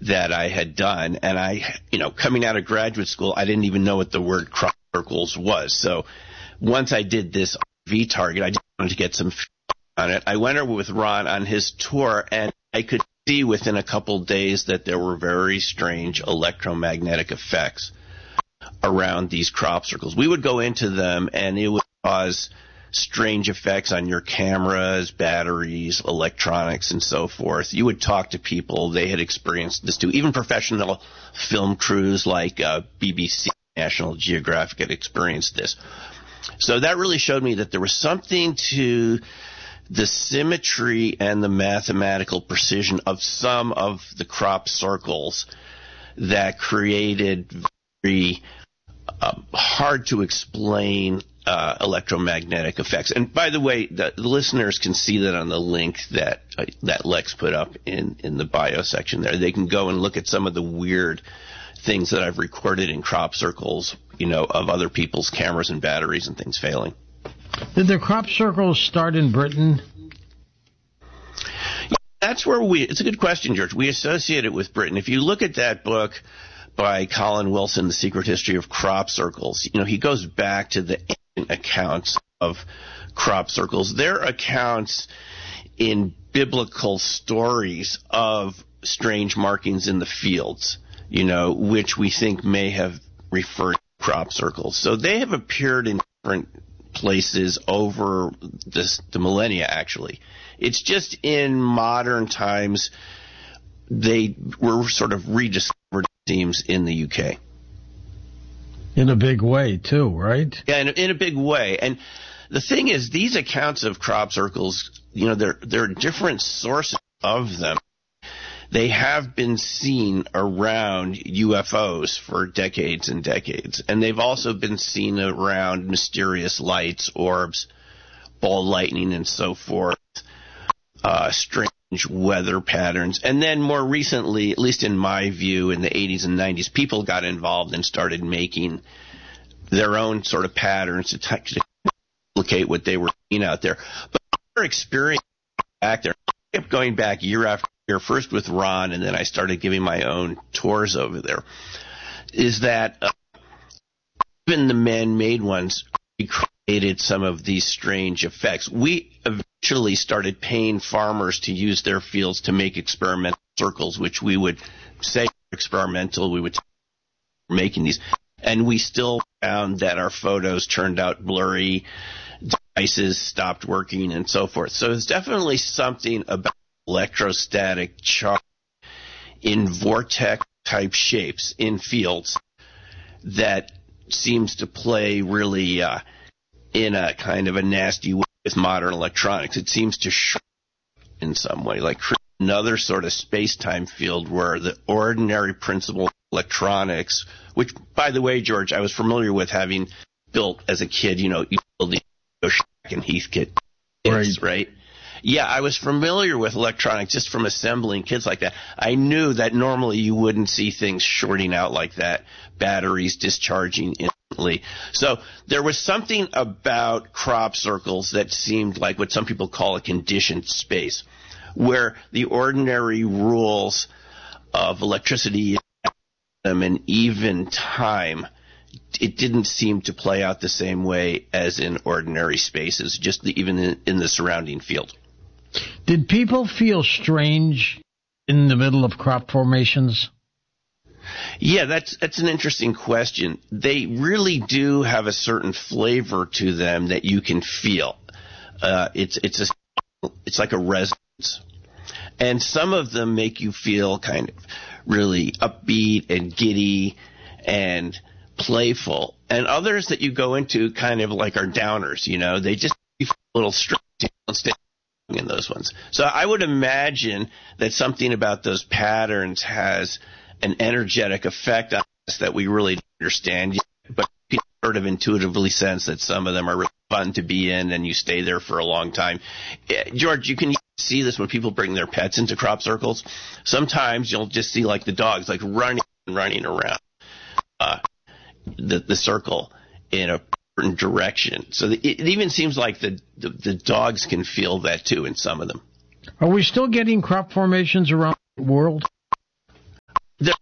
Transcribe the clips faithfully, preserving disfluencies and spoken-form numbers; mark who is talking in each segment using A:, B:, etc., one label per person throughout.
A: that I had done. And I, you know, coming out of graduate school, I didn't even know what the word crop circles was. So once I did this R V target, I just wanted to get some on it. I went over with Ron on his tour, and I could see within a couple days that there were very strange electromagnetic effects around these crop circles. We would go into them, and it would cause strange effects on your cameras, batteries, electronics, and so forth. You would talk to people. They had experienced this too. Even professional film crews like uh, B B C, National Geographic had experienced this. So that really showed me that there was something to the symmetry and the mathematical precision of some of the crop circles that created very um, hard to explain uh, electromagnetic effects. And by the way, the, the listeners can see that on the link that uh, that Lex put up in, in the bio section there. They can go and look at some of the weird things that I've recorded in crop circles, you know, of other people's cameras and batteries and things failing.
B: Did the crop circles start in Britain?
A: That's where we, it's a good question, George. We associate it with Britain. If you look at that book by Colin Wilson, The Secret History of Crop Circles, you know, he goes back to the ancient accounts of crop circles. They're accounts in biblical stories of strange markings in the fields, you know, which we think may have referred to crop circles. So they have appeared in different places over this, the millennia, actually. It's just in modern times they were sort of rediscovered, it seems, in the U K.
B: In a big way, too, right?
A: Yeah, in a, in a big way. And the thing is, these accounts of crop circles, you know, there there are different sources of them. They have been seen around U F Os for decades and decades. And they've also been seen around mysterious lights, orbs, ball lightning, and so forth, uh, strange weather patterns. And then more recently, at least in my view, in the eighties and nineties, people got involved and started making their own sort of patterns to, t- to replicate what they were seeing out there. But our experience back there, I kept going back year after year, first with Ron, and then I started giving my own tours over there, is that uh, even the man-made ones created some of these strange effects. We eventually started paying farmers to use their fields to make experimental circles, which we would say experimental. We would say making these, and we still found that our photos turned out blurry, devices stopped working, and so forth. So it's definitely something about electrostatic charge in vortex-type shapes in fields that seems to play really uh, in a kind of a nasty way with modern electronics. It seems to shrink in some way, like another sort of space-time field where the ordinary principle of electronics, which, by the way, George, I was familiar with having built as a kid, you know, you build the Shack and Heathkit kids, right. right? Yeah, I was familiar with electronics just from assembling kits like that. I knew that normally you wouldn't see things shorting out like that, batteries discharging instantly. So there was something about crop circles that seemed like what some people call a conditioned space, where the ordinary rules of electricity and even time, it didn't seem to play out the same way as in ordinary spaces, just the, even in, in the surrounding field.
B: Did people feel strange in the middle of crop formations?
A: Yeah, that's that's an interesting question. They really do have a certain flavor to them that you can feel. Uh, it's it's a it's like a resonance, and some of them make you feel kind of really upbeat and giddy and playful, and others that you go into kind of like are downers. You know, they just feel a little strange in those ones. So I would imagine that something about those patterns has an energetic effect on us that we really don't understand yet, but you can sort of intuitively sense that some of them are really fun to be in and you stay there for a long time. George, you can see this when people bring their pets into crop circles. Sometimes you'll just see like the dogs like running and running around uh, the, the circle in a certain direction. So the, it even seems like the, the the dogs can feel that too in some of them.
B: Are we still getting crop formations around the world?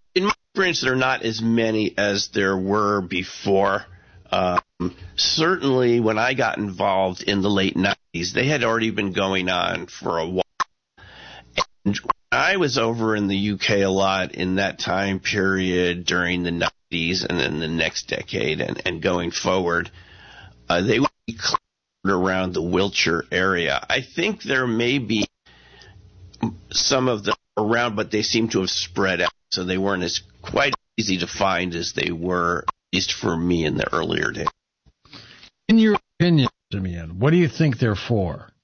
A: in my experience, there are not as many as there were before. Um, certainly, when I got involved in the late nineties, they had already been going on for a while. And when I was over in the U K a lot in that time period during the nineties and then the next decade and, and going forward, uh, they would be clustered around the Wiltshire area. I think there may be some of them around, but they seem to have spread out, so they weren't as quite easy to find as they were, at least for me in the earlier days.
B: In your opinion, Simeon, what do you think they're for?